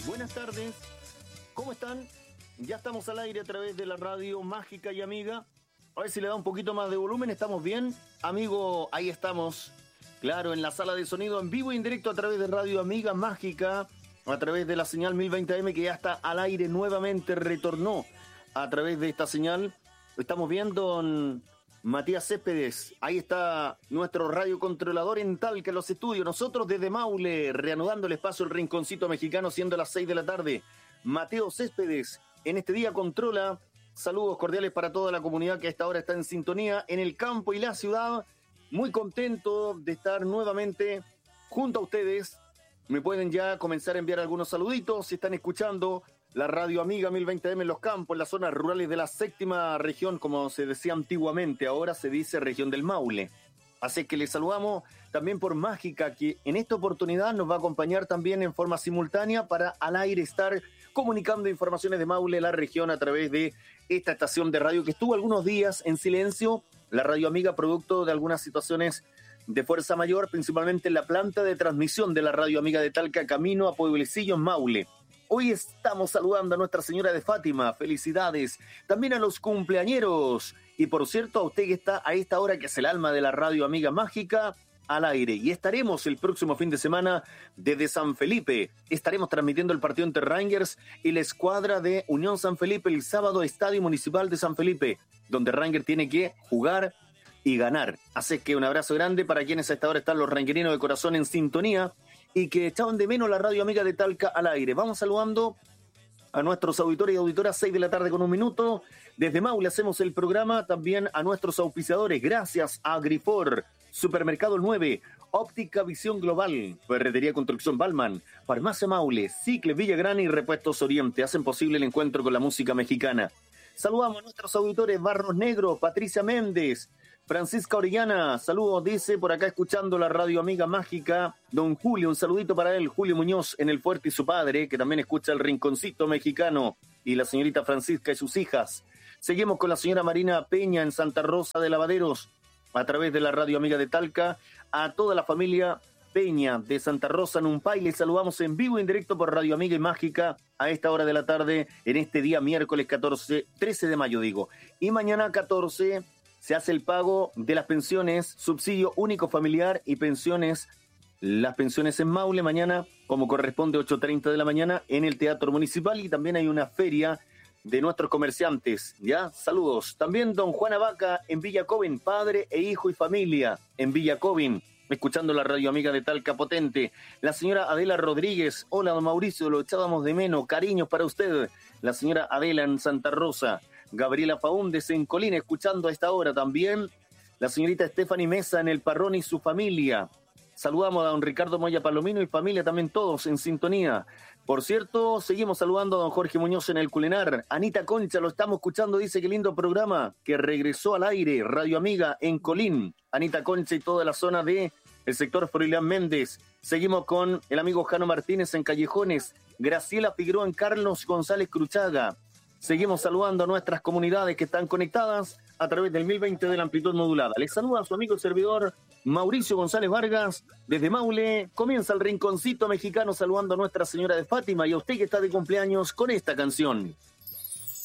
Buenas tardes, ¿cómo están? Ya estamos al aire a través de la radio Mágica y Amiga. A ver si le da un poquito más de volumen, ¿estamos bien? Amigo, ahí estamos, claro, en la sala de sonido en vivo e indirecto a través de Radio Amiga Mágica, a través de la señal 1020 AM que ya está al aire nuevamente, retornó a través de esta señal. Estamos viendo Matías Céspedes, ahí está nuestro radiocontrolador en Talca, en los estudios. Nosotros desde Maule, reanudando el espacio, el rinconcito mexicano, siendo las 6 de la tarde. Mateo Céspedes, en este día controla. Saludos cordiales para toda la comunidad que a esta hora está en sintonía en el campo y la ciudad. Muy contento de estar nuevamente junto a ustedes. Me pueden ya comenzar a enviar algunos saluditos si están escuchando la Radio Amiga 1020M en los campos, en las zonas rurales de la séptima región, como se decía antiguamente, ahora se dice región del Maule. Así que les saludamos también por Mágica, que en esta oportunidad nos va a acompañar también en forma simultánea para al aire estar comunicando informaciones de Maule, la región, a través de esta estación de radio que estuvo algunos días en silencio, la Radio Amiga, producto de algunas situaciones de fuerza mayor, principalmente en la planta de transmisión de la Radio Amiga de Talca, camino a Pueblecillo, Maule. Hoy estamos saludando a Nuestra Señora de Fátima, felicidades, también a los cumpleañeros, y por cierto a usted que está a esta hora, que es el alma de la Radio Amiga Mágica, al aire, y estaremos el próximo fin de semana desde San Felipe, estaremos transmitiendo el partido entre Rangers y la escuadra de Unión San Felipe el sábado, Estadio Municipal de San Felipe, donde Rangers tiene que jugar y ganar. Así que un abrazo grande para quienes a esta hora están los rangerinos de corazón en sintonía y que echaban de menos la Radio Amiga de Talca al aire. Vamos saludando a nuestros auditores y auditoras, 6 de la tarde con un minuto. Desde Maule hacemos el programa, también a nuestros auspiciadores, gracias a Grifor, Supermercado 9, Óptica Visión Global, Ferretería Construcción Balman, Farmacia Maule, Cicle Villagrán y Repuestos Oriente, hacen posible el encuentro con la música mexicana. Saludamos a nuestros auditores, Barros Negro, Patricia Méndez, Francisca Orellana, saludos, dice por acá escuchando la Radio Amiga Mágica, don Julio, un saludito para él, Julio Muñoz en El Fuerte y su padre, que también escucha el Rinconcito Mexicano, y la señorita Francisca y sus hijas. Seguimos con la señora Marina Peña en Santa Rosa de Lavaderos, a través de la Radio Amiga de Talca, a toda la familia Peña de Santa Rosa, Numpay, les saludamos en vivo y en directo por Radio Amiga y Mágica a esta hora de la tarde, en este día miércoles 13 de mayo digo, y mañana 14 se hace el pago de las pensiones, subsidio único familiar y pensiones, las pensiones en Maule, mañana como corresponde 8:30 de la mañana en el Teatro Municipal, y también hay una feria de nuestros comerciantes, ¿ya? Saludos. También don Juan Vaca en Villacoven, padre e hijo y familia en Villacoven, escuchando la Radio Amiga de Talca Potente. La señora Adela Rodríguez, hola don Mauricio, lo echábamos de menos, cariños para usted. La señora Adela en Santa Rosa. Gabriela Faúndez en Colina, escuchando a esta hora también. La señorita Stephanie Mesa en El Parrón y su familia. Saludamos a don Ricardo Moya Palomino y familia, también todos en sintonía. Por cierto, seguimos saludando a don Jorge Muñoz en El Culinar. Anita Concha, lo estamos escuchando, dice qué lindo programa, que regresó al aire, Radio Amiga en Colín. Anita Concha y toda la zona de el sector Froilán Méndez. Seguimos con el amigo Jano Martínez en Callejones. Graciela Figueroa en Carlos González Cruchaga. Seguimos saludando a nuestras comunidades que están conectadas a través del 1020 de la amplitud modulada. Les saluda a su amigo y servidor Mauricio González Vargas desde Maule. Comienza el Rinconcito Mexicano saludando a Nuestra Señora de Fátima y a usted que está de cumpleaños con esta canción.